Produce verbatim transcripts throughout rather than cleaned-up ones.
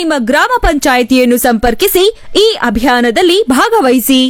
ನಿಮ್ಮ ಗ್ರಾಮ ಪಂಚಾಯಿತಿಯನ್ನು ಸಂಪರ್ಕಿಸಿ ಈ ಅಭಿಯಾನದಲ್ಲಿ ಭಾಗವಹಿಸಿ.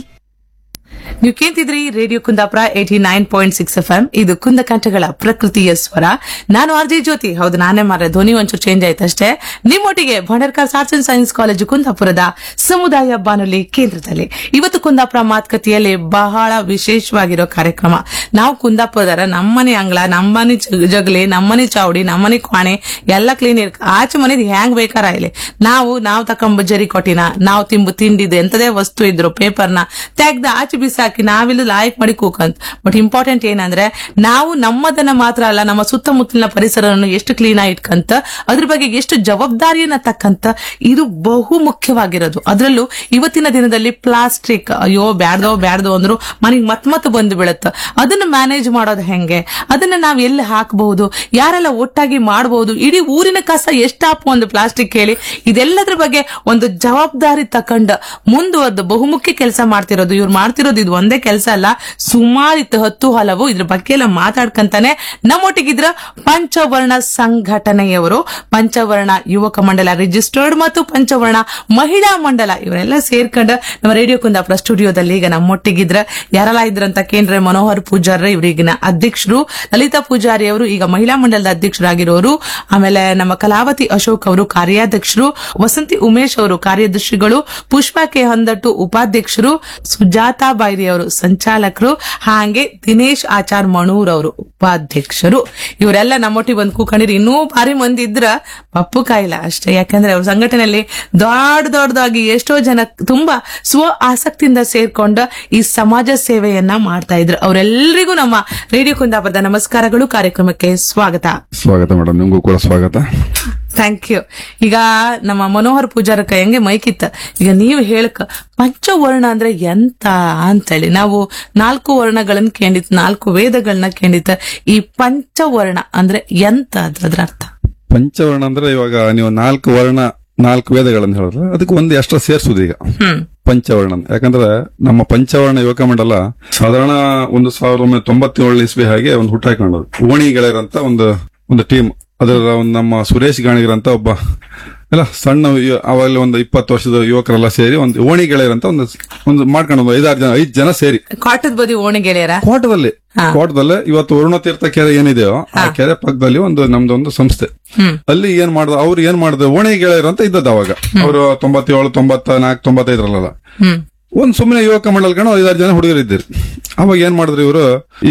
ನೀವು ಕೇಳ್ತಿದ್ರಿ radio Kundapura eighty nine point six F M. ಇದು ಕುಂದಕಂಠಗಳ ಪ್ರಕೃತಿಯ ಸ್ವರ. ನಾನು ಆರ್ ಜೆ ಜ್ಯೋತಿ. ಹೌದು, ನಾನೇ ಮಾರ ಧ್ವನಿ ಒಂಚೂರು change ಆಯ್ತಷ್ಟೇ. ನಿಮ್ಮೊಟ್ಟಿಗೆ Bhandarkar arts and science college ಕುಂದಾಪುರದ ಸಮುದಾಯ ಬಾನುಲಿ ಕೇಂದ್ರದಲ್ಲಿ ಇವತ್ತು ಕುಂದಾಪುರ ಮಾತುಕತೆಯಲ್ಲಿ ಬಹಳ ವಿಶೇಷವಾಗಿರೋ ಕಾರ್ಯಕ್ರಮ. ನಾವು ಕುಂದಾಪುರದರ ನಮ್ಮನೆ ಅಂಗಳ, ನಮ್ಮನೆ ಜಗಲಿ, ನಮ್ಮನೆ ಚಾವಡಿ, ನಮ್ಮನೆ ಕ್ವಾಣೆ ಎಲ್ಲ ಕ್ಲೀನ್ ಇರ್ ಆಚೆ ಮನೆದು ಹ್ಯಾಂಗ್ ಬೇಕಾರ ಇಲ್ಲಿ ನಾವು ನಾವು ತಕೊಂಬ ಜರಿ ಕೊಟ್ಟಿನ ನಾವು ತಿಂಬು ತಿಂಡಿದ್ದು ಎಂತದೇ ವಸ್ತು ಇದ್ರು ಪೇಪರ್ನ ತೆಗ್ದ ಆಚೆ ಬಿಸಾಕಿ ನಾವಿಲ್ಲಿ ಲಾಯಕ್ ಮಾಡಿ ಕೂಕಂತ. ಬಟ್ ಇಂಪಾರ್ಟೆಂಟ್ ಏನಂದ್ರೆ ನಾವು ನಮ್ಮದನ್ನ ಮಾತ್ರ ಅಲ್ಲ, ನಮ್ಮ ಸುತ್ತಮುತ್ತಲಿನ ಪರಿಸರವನ್ನು ಎಷ್ಟು ಕ್ಲೀನ್ ಆಗಿ ಇಟ್ಕಂತ ಅದ್ರ ಬಗ್ಗೆ ಎಷ್ಟು ಜವಾಬ್ದಾರಿಯನ್ನ ತಕ್ಕಂತ ಇದು ಬಹು ಮುಖ್ಯವಾಗಿರೋದು. ಅದರಲ್ಲೂ ಇವತ್ತಿನ ದಿನದಲ್ಲಿ ಪ್ಲಾಸ್ಟಿಕ್ ಅಯ್ಯೋ ಬ್ಯಾಡ್ದೋ ಬ್ಯಾಡ್ದೋ ಅಂದ್ರು ಮನೆಗೆ ಮತ್ ಮತ್ ಬಂದು ಬೀಳುತ್ತ. ಅದನ್ನ ಮ್ಯಾನೇಜ್ ಮಾಡೋದು ಹೆಂಗೆ, ಅದನ್ನ ನಾವ್ ಎಲ್ಲಿ ಹಾಕಬಹುದು, ಯಾರೆಲ್ಲ ಒಟ್ಟಾಗಿ ಮಾಡಬಹುದು, ಇಡೀ ಊರಿನ ಕಸ ಎಷ್ಟಾಪು ಒಂದು ಪ್ಲಾಸ್ಟಿಕ್ ಹೇಳಿ, ಇದೆಲ್ಲದ್ರ ಬಗ್ಗೆ ಒಂದು ಜವಾಬ್ದಾರಿ ತಕೊಂಡ ಮುಂದುವರೆದು ಬಹುಮುಖ್ಯ ಕೆಲಸ ಮಾಡ್ತಿರೋದು ಇವ್ರು ಮಾಡ್ತಿರೋದು. ಇದು ಒಂದೇ ಕೆಲಸ ಅಲ್ಲ, ಸುಮಾರಿತ್ತು ಹತ್ತು ಹಲವು ಇದ್ರ ಬಗ್ಗೆ ಎಲ್ಲ ಮಾತಾಡ್ಕಂತಾನೆ ನಮ್ಮೊಟ್ಟಿಗಿದ್ರ ಪಂಚವರ್ಣ ಸಂಘಟನೆಯವರು, ಪಂಚವರ್ಣ ಯುವಕ ಮಂಡಲ ರಿಜಿಸ್ಟರ್ಡ್ ಮತ್ತು ಪಂಚವರ್ಣ ಮಹಿಳಾ ಮಂಡಲ ಇವರೆಲ್ಲ ಸೇರ್ಕೊಂಡ ನಮ್ಮ ರೇಡಿಯೋ ಕುಂದಾಪುರ ಸ್ಟುಡಿಯೋದಲ್ಲಿ ಈಗ ನಮ್ಮೊಟ್ಟಿಗಿದ್ರ ಯಾರೆಲ್ಲ ಇದ್ರಂತ ಕೇಂದ್ರ ಮನೋಹರ್ ಪೂಜಾರಿ ಇವರಿಗಿನ ಅಧ್ಯಕ್ಷರು, ಲಲಿತಾ ಪೂಜಾರಿ ಅವರು ಈಗ ಮಹಿಳಾ ಮಂಡಲದ ಅಧ್ಯಕ್ಷರಾಗಿರೋರು, ಆಮೇಲೆ ನಮ್ಮ ಕಲಾವತಿ ಅಶೋಕ್ ಅವರು ಕಾರ್ಯಾಧ್ಯಕ್ಷರು, ವಸಂತಿ ಉಮೇಶ್ ಅವರು ಕಾರ್ಯದರ್ಶಿಗಳು, ಪುಷ್ಪಾ ಕೆ ಹಂದಟ್ಟು ಉಪಾಧ್ಯಕ್ಷರು, ಸುಜಾತಾ ಬೈರಿ ಅವರು ಸಂಚಾಲಕರು, ಹಾಗೆ ದಿನೇಶ್ ಆಚಾರ್ ಮಣೂರ್ ಅವರು ಉಪಾಧ್ಯಕ್ಷರು. ಇವರೆಲ್ಲ ನಮ್ಮೊಟ್ಟಿಗೆ ಬಂದು ಕೂಕೊಂಡಿರಿ. ಇನ್ನೂ ಭಾರಿ ಮಂದಿ ಇದ್ರ ಪಪ್ಪು ಕಾಯಿಲ್ಲ ಅಷ್ಟೇ. ಯಾಕಂದ್ರೆ ಅವ್ರ ಸಂಘಟನೆಯಲ್ಲಿ ದೊಡ್ಡ ದೊಡ್ಡದಾಗಿ ಎಷ್ಟೋ ಜನ ತುಂಬಾ ಸ್ವ ಆಸಕ್ತಿಯಿಂದ ಸೇರ್ಕೊಂಡ ಈ ಸಮಾಜ ಸೇವೆಯನ್ನ ಮಾಡ್ತಾ ಇದ್ರು. ಅವರೆಲ್ಲರಿಗೂ ನಮ್ಮ ರೇಡಿಯೋ ಕುಂದಾಪುರದ ನಮಸ್ಕಾರಗಳು. ಕಾರ್ಯಕ್ರಮಕ್ಕೆ ಸ್ವಾಗತ. ಸ್ವಾಗತ ಮೇಡಮ್, ನಿಮಗೂ ಕೂಡ ಸ್ವಾಗತ. Thank you. ಈಗ ನಮ್ಮ ಮನೋಹರ್ ಪೂಜಾರಕ್ಕ ಹೆಂಗೆ ಮೈಕಿತ್ತ, ಈಗ ನೀವು ಹೇಳಕ ಪಂಚವರ್ಣ ಅಂದ್ರೆ ಎಂತ ಅಂತೇಳಿ ನಾವು ನಾಲ್ಕು ವರ್ಣಗಳನ್ನ ಕೇಳಿತ್, ನಾಲ್ಕು ವೇದಗಳನ್ನ ಕೇಳಿತ್. ಈ ಪಂಚವರ್ಣ ಅಂದ್ರೆ ಎಂತ ಅದ್ರ ಅರ್ಥ? ಪಂಚವರ್ಣ ಅಂದ್ರೆ ಇವಾಗ ನೀವು ನಾಲ್ಕು ವರ್ಣ ನಾಲ್ಕು ವೇದಗಳನ್ನ ಹೇಳಿದ್ರೆ ಅದಕ್ಕೆ ಒಂದು ಎಕ್ಸ್ಟ್ರಾ ಸೇರ್ಸುದು ಈಗ ಪಂಚವರ್ಣ. ಯಾಕಂದ್ರೆ ನಮ್ಮ ಪಂಚವರ್ಣ ಯುವಕ ಮಂಡಲ ಸಾಧಾರಣ ಒಂದು ಸಾವಿರದ ಒಂಬೈನೂರ ತೊಂಬತ್ತೇಳು ಇಸ್ವಿ ಹಾಗೆ ಒಂದು ಹುಟ್ಟು ಹಾಕೊಂಡದು. ಓಣಿ ಗೆಳೆಯರಂತ ಒಂದು ಒಂದು ಟೀಮ್. ಅದರ ಒಂದು ನಮ್ಮ ಸುರೇಶ್ ಗಾಣಿಗರಂತ ಒಬ್ಬ ಎಲ್ಲ ಸಣ್ಣ ಅವಾಗಲೇ ಒಂದು ಇಪ್ಪತ್ತು ವರ್ಷದ ಯುವಕರೆಲ್ಲ ಸೇರಿ ಒಂದು ಓಣಿ ಗೆಳೆಯರಂತ ಒಂದು ಒಂದು ಮಾಡ್ಕೊಂಡು ಒಂದು ಐದಾರು ಜನ ಐದು ಜನ ಸೇರಿ ಕಾಟದ ಬದಿ ಓಣಿ ಗೆಳೆಯರ ಕೋಟದಲ್ಲಿ ಕೋಟದಲ್ಲೇ ಇವತ್ತು ವರುಣತೀರ್ಥ ಕೆರೆ ಏನಿದೆಯೋ ಆ ಕೆರೆ ಪಕ್ಕದಲ್ಲಿ ಒಂದು ನಮ್ದು ಒಂದು ಸಂಸ್ಥೆ. ಅಲ್ಲಿ ಏನ್ ಮಾಡ್ದ ಅವ್ರು ಏನ್ ಮಾಡಿದ್ರು, ಓಣಿ ಗೆಳೆಯರು ಅಂತ ಇದ್ದದ್ದು ಅವಾಗ. ಅವರು ತೊಂಬತ್ತೇಳು ತೊಂಬತ್ತ ನಾಲ್ಕು ತೊಂಬತ್ತೈದರಲ್ಲ ಒಂದ್ ಸುಮ್ಮನೆ ಯುವಕ ಮಂಡಲ್ಕೊಂಡು ಐದಾರು ಜನ ಹುಡುಗರು ಇದ್ದೀರಿ. ಅವಾಗ ಏನ್ ಮಾಡಿದ್ರು ಇವರು, ಈ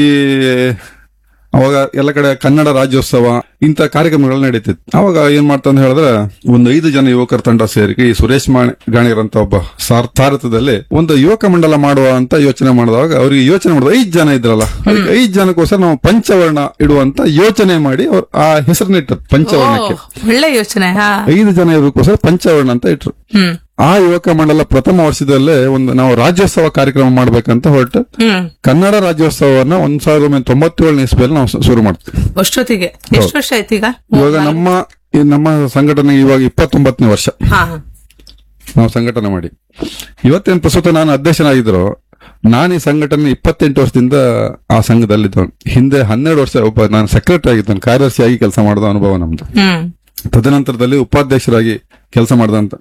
ಅವಾಗ ಎಲ್ಲ ಕಡೆ ಕನ್ನಡ ರಾಜ್ಯೋತ್ಸವ ಇಂತ ಕಾರ್ಯಕ್ರಮಗಳು ನಡೀತಿತ್ತು. ಅವಾಗ ಏನ್ ಮಾಡ್ತಾ ಅಂತ ಹೇಳಿದ್ರೆ ಒಂದು ಐದು ಜನ ಯುವಕರ ತಂಡ ಸೇರಿ ಈ ಸುರೇಶ್ ಗಾಣಿಗರ್ ಅಂತ ಒಬ್ಬ ಸಾರಥ್ಯದಲ್ಲಿ ಒಂದು ಯುವಕ ಮಂಡಲ ಮಾಡುವ ಅಂತ ಯೋಚನೆ ಮಾಡಿದಾಗ ಅವ್ರಿಗೆ ಯೋಚನೆ ಮಾಡಿದ ಐದು ಜನ ಇದ್ರಲ್ಲ, ಐದು ಜನಕ್ಕೋಸ್ಕರ ನಾವು ಪಂಚವರ್ಣ ಇಡುವಂತ ಯೋಚನೆ ಮಾಡಿ ಅವ್ರು ಆ ಹೆಸರನ್ನಿಟ್ಟರು ಪಂಚವರ್ಣಕ್ಕೆ. ಒಳ್ಳೆ ಯೋಚನೆ. ಐದು ಜನ ಇರೋಕ್ಕೋಸ್ಕರ ಪಂಚವರ್ಣ ಅಂತ ಇಟ್ರು. ಆ ಯುವಕ ಮಂಡಲ ಪ್ರಥಮ ವರ್ಷದಲ್ಲೇ ಒಂದು ನಾವು ರಾಜ್ಯೋತ್ಸವ ಕಾರ್ಯಕ್ರಮ ಮಾಡ್ಬೇಕಂತ ಹೊರಟು ಕನ್ನಡ ರಾಜ್ಯೋತ್ಸವವನ್ನ ಒಂದ್ ಸಾವಿರದ ಒಂಬೈನೂರ ತೊಂಬತ್ತೇಳನೇ ಇಸ್ವಿಯಲ್ಲಿ ನಾವು ಶುರು ಮಾಡ್ತೀವಿ. ಅಷ್ಟೊತ್ತಿಗೆ ಎಷ್ಟು ವರ್ಷ ಆಯ್ತು ಈಗ? ಇವಾಗ ನಮ್ಮ ನಮ್ಮ ಸಂಘಟನೆಗೆ ಇವಾಗ ಇಪ್ಪತ್ತೊಂಬತ್ತನೇ ವರ್ಷ ನಾವು ಸಂಘಟನೆ ಮಾಡಿ. ಇವತ್ತೇನು ಪ್ರಸ್ತುತ ನಾನು ಅಧ್ಯಕ್ಷನಾಗಿದ್ರು, ನಾನು ಈ ಸಂಘಟನೆ ಇಪ್ಪತ್ತೆಂಟು ವರ್ಷದಿಂದ ಆ ಸಂಘದಲ್ಲಿದ್ದವನು. ಹಿಂದೆ ಹನ್ನೆರಡು ವರ್ಷ ಒಬ್ಬ ನಾನು ಸೆಕ್ರೆಟರಿ ಆಗಿದ್ದವನು, ಕಾರ್ಯದರ್ಶಿಯಾಗಿ ಕೆಲಸ ಮಾಡಿದ ಅನುಭವ ನಮ್ದು. ತದನಂತರದಲ್ಲಿ ಉಪಾಧ್ಯಕ್ಷರಾಗಿ ಕೆಲಸ ಮಾಡಿದಂತ